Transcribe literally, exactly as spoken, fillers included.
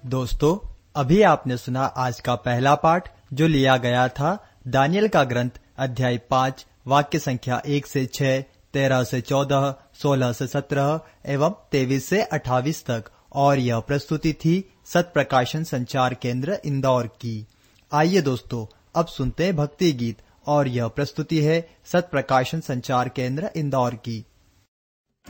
दोस्तों, अभी आपने सुना आज का पहला पाठ जो लिया गया था दानियल का ग्रंथ अध्याय पाँच वाक्य संख्या एक से छह, तेरह से चौदह, सोलह से सत्रह एवं तेईस से अट्ठाईस तक, और यह प्रस्तुति थी सत प्रकाशन संचार केंद्र इंदौर की। आइए दोस्तों, अब सुनते हैं भक्ति गीत, और यह प्रस्तुति है सत प्रकाशन संचार केंद्र इंदौर की।